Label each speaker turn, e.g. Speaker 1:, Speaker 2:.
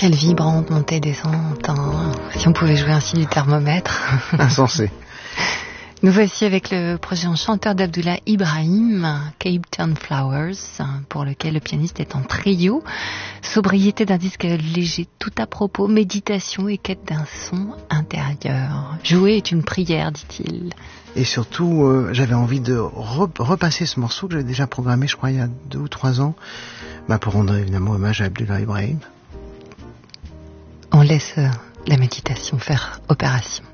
Speaker 1: Quelle vibrante montée descente, hein. Si on pouvait jouer ainsi du thermomètre.
Speaker 2: Insensé.
Speaker 1: Nous voici avec le prochain chanteur d'Abdullah Ibrahim, Cape Town Flowers, pour lequel le pianiste est en trio. Sobriété d'un disque léger, tout à propos, méditation et quête d'un son intérieur. Jouer est une prière, dit-il.
Speaker 2: Et surtout, j'avais envie de repasser ce morceau que j'avais déjà programmé, je crois, il y a 2 ou 3 ans, pour rendre évidemment hommage à Abdullah Ibrahim.
Speaker 1: On laisse la méditation faire opération.